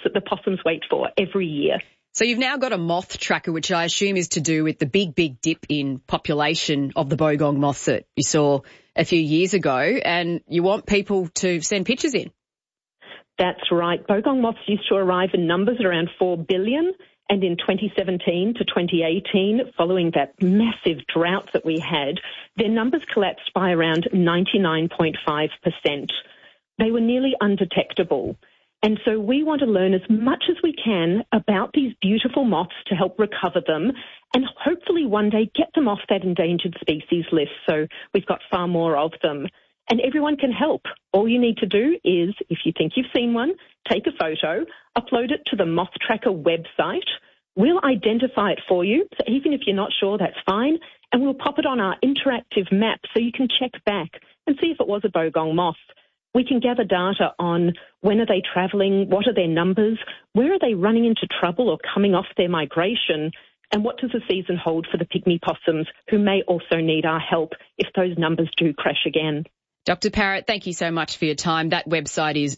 that the possums wait for every year. So you've now got a moth tracker, which I assume is to do with the big dip in population of the bogong moths that you saw a few years ago, and you want people to send pictures in. That's right. Bogong moths used to arrive in numbers around 4 billion, and in 2017 to 2018, following that massive drought that we had, their numbers collapsed by around 99.5%. They were nearly undetectable. And so we want to learn as much as we can about these beautiful moths to help recover them and hopefully one day get them off that endangered species list so we've got far more of them. And everyone can help. All you need to do is, if you think you've seen one, take a photo, upload it to the Moth Tracker website. We'll identify it for you. So even if you're not sure, that's fine. And we'll pop it on our interactive map so you can check back and see if it was a bogong moth. We can gather data on when are they travelling, what are their numbers, where are they running into trouble or coming off their migration, and what does the season hold for the pygmy possums who may also need our help if those numbers do crash again. Dr. Parrott, thank you so much for your time. That website is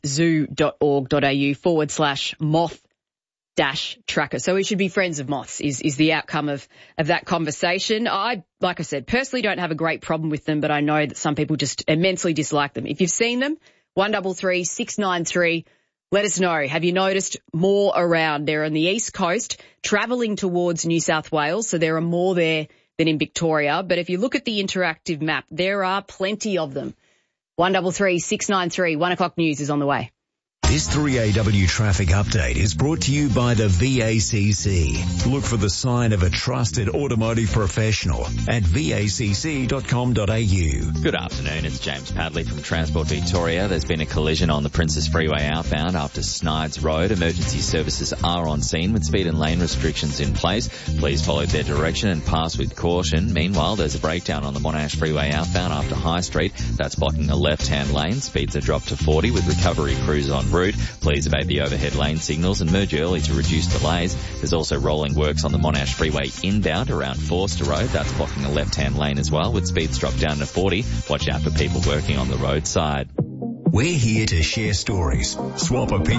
zoo.org.au/moth-tracker. So we should be friends of moths is the outcome of that conversation. I, like I said, personally don't have a great problem with them, but I know that some people just immensely dislike them. If you've seen them, 133 693, let us know. Have you noticed more around? They're on the East Coast, travelling towards New South Wales, so there are more there than in Victoria. But if you look at the interactive map, there are plenty of them. 133 693, 1 o'clock news is on the way. This 3AW traffic update is brought to you by the VACC. Look for the sign of a trusted automotive professional at vacc.com.au. Good afternoon, it's James Padley from Transport Victoria. There's been a collision on the Princess Freeway outbound after Snides Road. Emergency services are on scene with speed and lane restrictions in place. Please follow their direction and pass with caution. Meanwhile, there's a breakdown on the Monash Freeway outbound after High Street. That's blocking the left-hand lane. Speeds are dropped to 40 with recovery crews en route. Please obey the overhead lane signals and merge early to reduce delays. There's also rolling works on the Monash Freeway inbound around Forster Road. That's blocking the left-hand lane as well with speeds dropped down to 40. Watch out for people working on the roadside. We're here to share stories, swap opinions.